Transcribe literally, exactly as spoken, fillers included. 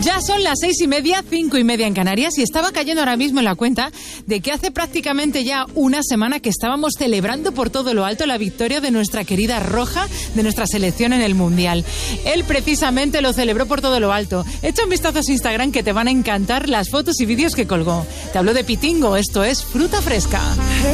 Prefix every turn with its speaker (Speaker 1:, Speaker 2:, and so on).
Speaker 1: Ya son las seis y media, cinco y media en Canarias, y estaba cayendo ahora mismo en la cuenta de que hace prácticamente ya una semana que estábamos celebrando por todo lo alto la victoria de nuestra querida Roja, de nuestra selección en el Mundial. Él precisamente lo celebró por todo lo alto. Echa un vistazo a su Instagram que te van a encantar las fotos y vídeos que colgó. Te hablo de Pitingo, esto es Fruta Fresca.